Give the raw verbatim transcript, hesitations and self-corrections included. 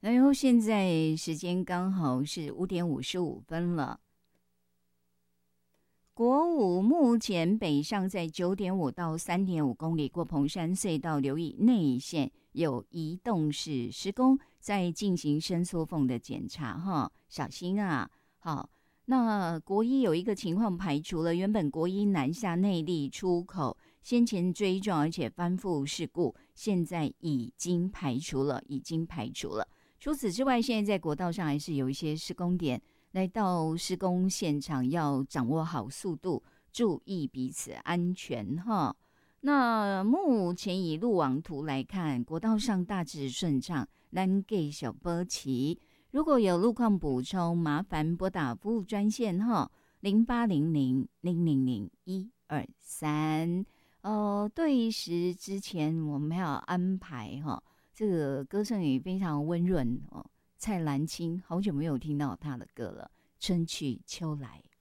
然后现在时间刚好是五点五十五分了。国五目前北上在九点五到三点五公里，过蓬山隧道留意内线有移动式施工，在进行伸缩缝的检查哈，小心啊！好，那国一有一个情况排除了，原本国一南下内壢出口先前追撞而且翻覆事故，现在已经排除了，已经排除了。除此之外，现在在国道上还是有一些施工点。来到施工现场要掌握好速度，注意彼此安全哈。那目前以路网图来看，国道上大致顺畅，咱继续保持。如果有路况补充，麻烦拨打服务专线哈，零八零零零零零一二三。呃，对时之前我们要安排哈，这个歌声也非常温润哦。蔡澜清，好久没有听到他的歌了，春去秋来。